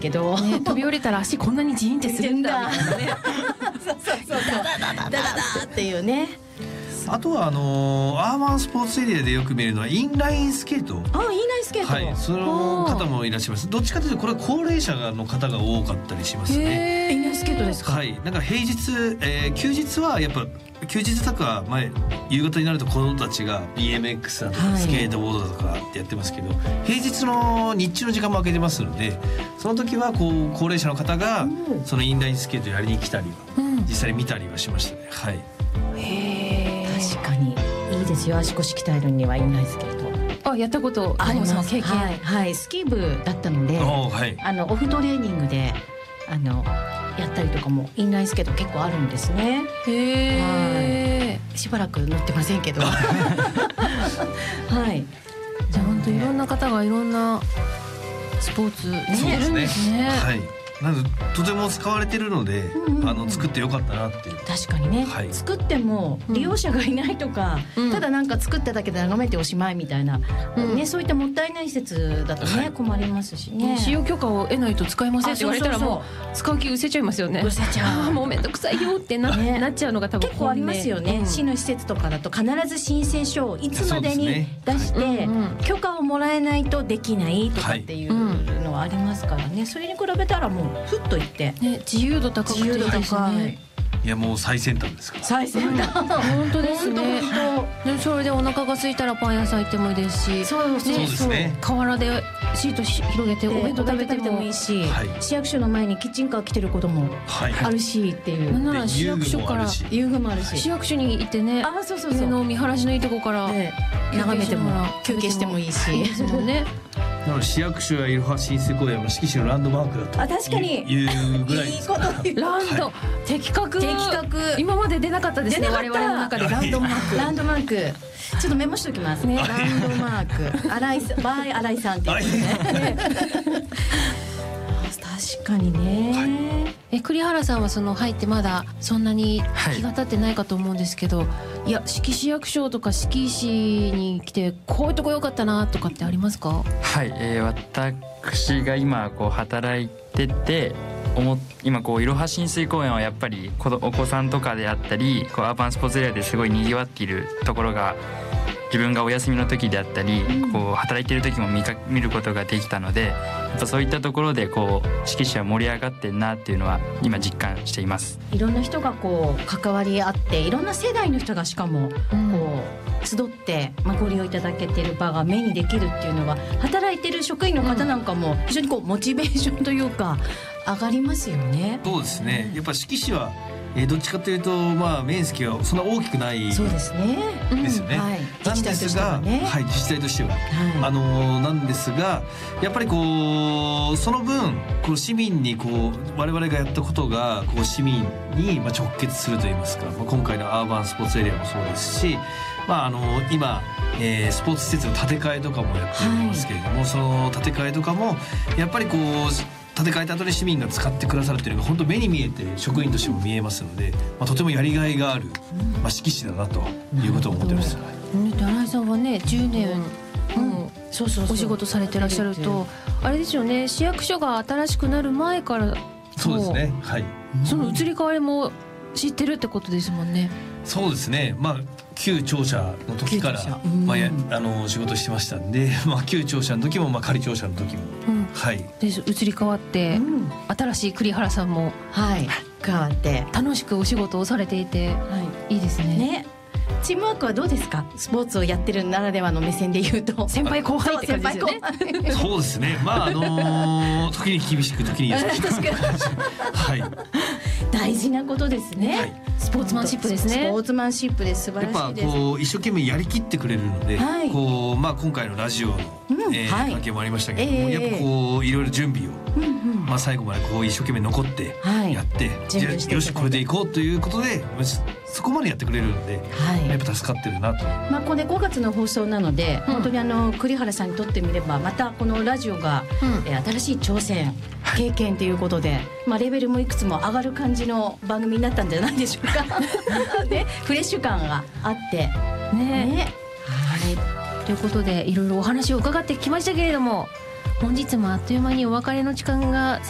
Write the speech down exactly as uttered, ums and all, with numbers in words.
けど、 ね、飛び降りたら足こんなにジーンってするんだみたいなねそうそうそうダダダダダダっていうね。 あとはあのー、アーバンスポーツエリアでよく見るのはインラインスケート。 あ、インラインスケート、 はい、その方もいらっしゃいます。どっちかというとこれは高齢者の方が多かったりしますね。 インラインスケートですか。 はい、なんか平日、えー、休日はやっぱ休日とか前夕方になると子どもたちが ビーエムエックス だとかスケートボードだとかってやってますけど、はい、平日の日中の時間も空けてますので、その時はこう高齢者の方がそのインラインスケートやりに来たりは、うん、実際に見たりはしましたね。はい。 へー、確かにいいですよ。足腰鍛えるにはインラインスケート。 あ、やったことあります。 経験、 はい、はい、スキー部だったので、はい、あのオフトレーニングであのやったりとかもインラインスケート結構あるんですね。へー、しばらく乗ってませんけどはい。 じゃあ本当いろんな方がいろんなスポーツやるんですね。 はい、なのでとても使われてるので、うんうん、あの作ってよかったなっていう。 確かにね、はい、作っても利用者がいないとか、うん、ただなんか作っただけで眺めておしまいみたいな、うんね、そういったもったいない施設だとね、はい、困りますしね。 使用許可を得ないと使えませんって言われたらもう使う気失せちゃいますよね。 失せちゃうもうめんどくさいよって な,、ね、なっちゃうのが多分結構ありますよね、うん、市の施設とかだと必ず申請書をいつまでに出して、ね、はい、許可をもらえないとできないとかっていうのはありますからね。それに比べたらもうふっといって、ね、 自由度高くていいですね。 いやもう最先端ですから。 最先端本当ですね。でそれでお腹が空いたらパン屋さん行ってもいいですし、 そうそうですね。 河原でシート広げてお弁当食べてもいいし、 はい、市役所の前にキッチンカー来てることもあるしっていう。 なんなら市役所から遊具もあるし、 市役所に行ってね、 あ、そうそうそう、 上の見晴らしのいいとこから眺めても休憩してもいいしですもんね。 なので市役所やいろは親水公園は四季市のランドマークだと。 あ、確かにいうぐらいです。 いいこと言う。 ランド、はい、的確的確。 今まで出なかったですね。我々の中でランドマーク。 ランドマーク。ちょっとメモしておきますね。ランドマーク。新井さん、バイ新井さんって言ってね。確かにね。はい、 え栗原さんはその入ってまだそんなに日が経ってないかと思うんですけど、はい、いや志木市役所とか志木市に来てこういうとこ良かったなとかってありますか？ はい、えー、私が今こう働いてて思今こういろは親水公園はやっぱりお子さんとかであったりこうアーバンスポーツエリアですごいにぎわっているところが自分がお休みの時であったり、うん、こう働いている時も 見, か見ることができたので、やっぱそういったところでこう志木市は盛り上がってるなっていうのは今実感しています。 いろんな人がこう関わり合っていろんな世代の人がしかもこう、うん、集って、まあ、ご利用いただけている場が目にできるっていうのは働いている職員の方なんかも非常にこうモチベーションというか上がりますよね。 そうですね。やっぱ志木市はえー、どっちかというと、まあ、面積はそんな大きくないそうですね、 ですよね、うんはい、なんですが、ね、はい、自治体としては、はい、あのー、なんですがやっぱりこうその分こう市民にこう我々がやったことがこう市民にまあ直結するといいますか、まあ、今回のアーバンスポーツエリアもそうですし、まああのー、今、えー、スポーツ施設の建て替えとかもやっていますけれども、はい、その建て替えとかもやっぱりこう建て替えた後に市民が使ってくださるというのが本当目に見えて職員としても見えますので、まあ、とてもやりがいがある、まあ、志木市だなということを思ってます。 新井さんはねじゅうねん、うん、そうそうそうお仕事されてらっしゃるとあれですよね、市役所が新しくなる前からそうですね、はい、 その移り変わりも知ってるってことですもんね。 そうですね、まあ旧庁舎の時から、まあ、やあの仕事してましたんで、まあ、旧庁舎の時も、まあ、仮庁舎の時も、うん、はい、 で移り変わって、うん、新しい栗原さんも、 はい、変わって楽しくお仕事をされていて、はい、いいですね。ね、 チームワークはどうですか？スポーツをやってるならではの目線で言うと先輩後輩って感じですよね。 そうですね、まああのー、時に厳しく時に優しくはい、 大事なことですね、はい、 スポーツマンシップですね。 スポーツマンシップです。素晴らしいです。 やっぱこう一生懸命やりきってくれるので、はい、こうまあ、今回のラジオの、うんえーはい、関係もありましたけども、えー、やっぱこういろいろ準備を、うんうんまあ、最後までこう一生懸命残ってやって、はい、じゃあよしこれでいこうということでそこまでやってくれるので、はい、やっぱ助かってるなと。 まあ、これごがつの放送なので、うん、本当にあの栗原さんにとってみればまたこのラジオが、うんえー、新しい挑戦経験ということで、まあ、レベルもいくつも上がる感じの番組になったんじゃないでしょうか、ね、フレッシュ感があってね, ねはい、ということでいろいろお話を伺ってきましたけれども、本日もあっという間にお別れの時間が